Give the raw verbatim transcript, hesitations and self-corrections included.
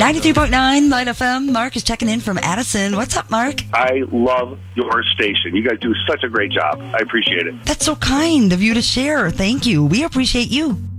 ninety-three point nine Light F M. Mark is checking in from Addison. What's up, Mark? I love your station. You guys do such a great job. I appreciate it. That's so kind of you to share. Thank you. We appreciate you.